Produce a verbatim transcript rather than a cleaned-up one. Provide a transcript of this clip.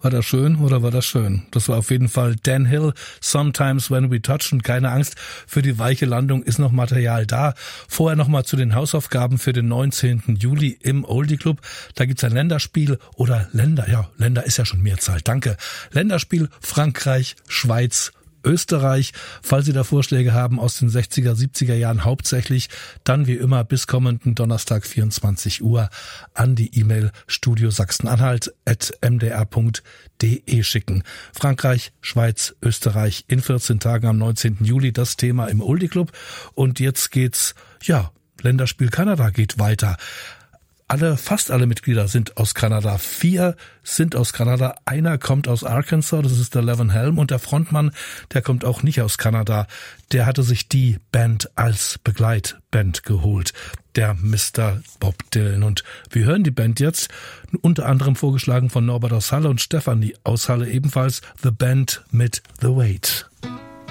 War das schön oder war das schön? Das war auf jeden Fall Dan Hill, Sometimes When We Touch. Und keine Angst, für die weiche Landung ist noch Material da. Vorher nochmal zu den Hausaufgaben für den neunzehnten Juli im Oldie Club. Da gibt's ein Länderspiel oder Länder, ja, Länder ist ja schon Mehrzahl, danke. Länderspiel Frankreich, Schweiz, Österreich. Falls Sie da Vorschläge haben aus den sechziger, siebziger Jahren hauptsächlich, dann wie immer bis kommenden Donnerstag vierundzwanzig Uhr an die E-Mail studio sachsen-anhalt at m d r punkt d e schicken. Frankreich, Schweiz, Österreich in vierzehn Tagen am neunzehnten Juli das Thema im Oldie Club. Und jetzt geht's, ja, Länderspiel Kanada geht weiter. Alle, fast alle Mitglieder sind aus Kanada. Vier sind aus Kanada. Einer kommt aus Arkansas, das ist der Levin Helm. Und der Frontmann, der kommt auch nicht aus Kanada. Der hatte sich die Band als Begleitband geholt. Der Mister Bob Dylan. Und wir hören die Band jetzt, unter anderem vorgeschlagen von Norbert aus Halle und Stefanie aus Halle ebenfalls, The Band mit The Weight.